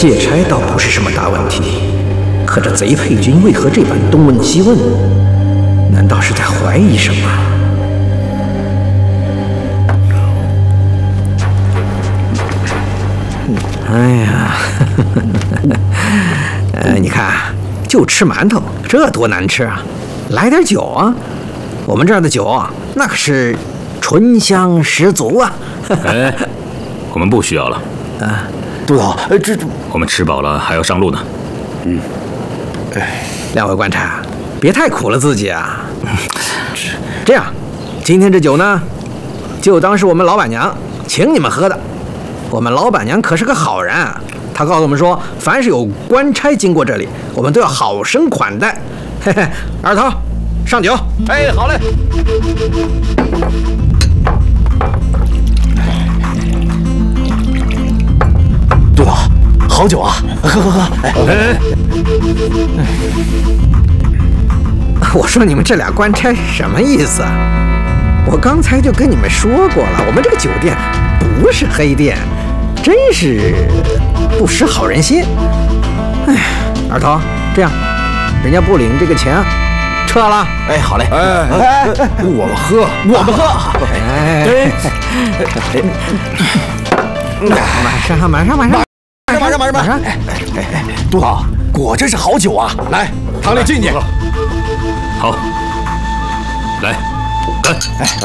借差倒不是什么大问题，可这贼配军为何这般东问西问？难道是在怀疑什么？哎呀，你看，就吃馒头，这多难吃啊！来点酒啊！我们这儿的酒啊，那可是醇香十足啊！ 哎，我们不需要了。 啊，督导，这我们吃饱了还要上路呢。 两位官差，别太苦了自己啊！这样，今天这酒呢，就当是我们老板娘请你们喝的。我们老板娘可是个好人啊，她告诉我们说，凡是有官差经过这里，我们都要好生款待。嘿嘿，二头，上酒。 哎，好嘞。督导，好酒啊，喝喝喝！哎， 我说你们这俩官差什么意思啊？我刚才就跟你们说过了，我们这个酒店不是黑店，真是不识好人心。哎，二头，这样，人家不领这个钱，撤了。 哎，好嘞。 我们喝。 马上！ 督导，果真是好酒啊！ 来，堂里敬你。 好，来，干！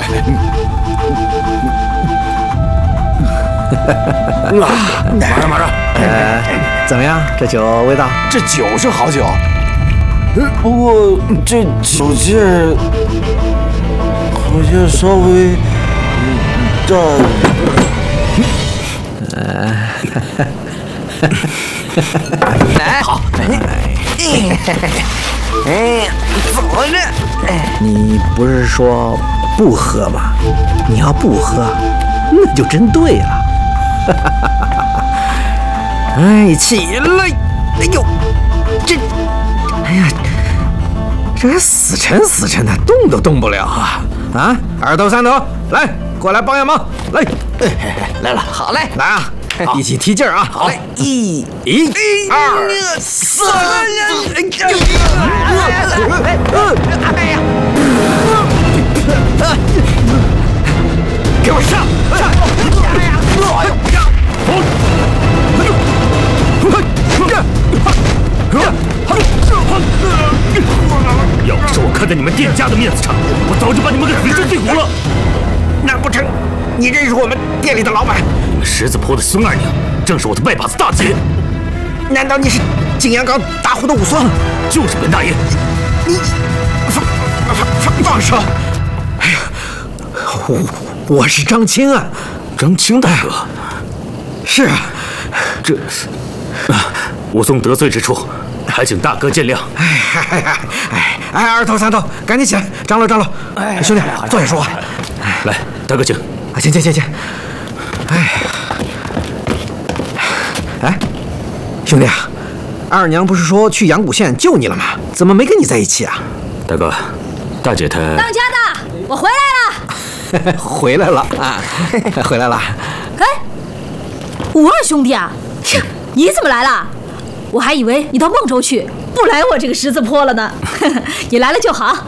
马上！ 怎么样？这酒味道？ 这酒是好酒，不过这酒劲儿好像稍微大。 好，走着。你不是说不喝吗？你要不喝，那就真对了。哎，起来！哎呦，这还死沉的，动都动不了啊！啊，二头三头，来，过来帮下忙，来， 来了，好嘞， 来啊！一起提劲儿啊！好嘞，一、二、三，给我上！ 要不是我看在你们店家的面子上，我早就把你们给粉身碎骨了。 那不成，你认识我们店里的老板？ 你们十字坡的孙二娘，正是我的拜把子大姐。 难道你是景阳冈大户的武松？ 就是本大爷。 你放手！哎呀，我是张青啊， 张青大哥。 是啊， 武松得罪之处，还请大哥见谅。 哎，二头三头，赶紧起来，张罗。兄弟，坐下说话。 来，大哥请。 请。哎，兄弟啊，二娘不是说去阳谷县救你了吗？怎么没跟你在一起啊？ 大哥，大姐她…… 当家的，我回来了。 回来了啊，回来了。 哎，武二兄弟啊，你怎么来了？我还以为你到孟州去，不来我这个十字坡了呢。你来了就好。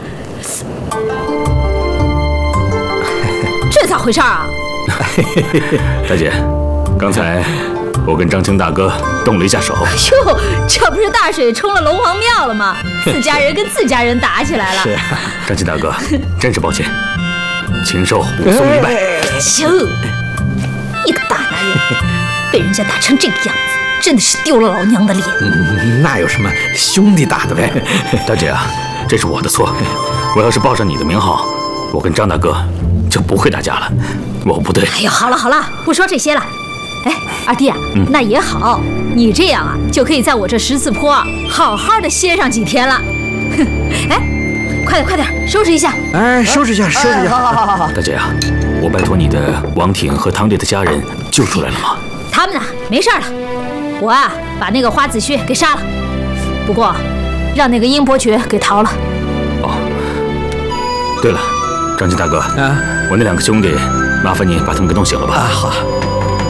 这咋回事啊？ 大姐，刚才我跟张青大哥动了一下手。 哟，这不是大水冲了龙王庙了吗？自家人跟自家人打起来了。 是， 张青大哥，真是抱歉，请受武松一拜。 哟，你个大男人，被人家打成这个样子，真的是丢了老娘的脸。 那有什么，兄弟打的呗。 大姐啊，这是我的错，我要是报上你的名号，我跟张大哥就不会打架了。我不对。 哎呦，好了，不说这些了。哎，二弟啊，那也好，你这样啊，就可以在我这十字坡好好的歇上几天了。哼，哎，快点，收拾一下。 哎，收拾一下。 好。 大姐啊，我拜托你的王挺和堂弟的家人救出来了吗？ 他们呢，没事了。我啊，把那个花子虚给杀了，不过让那个殷伯爵给逃了。 哦，对了，张青大哥，我那两个兄弟，麻烦你把他们给弄醒了吧。 好。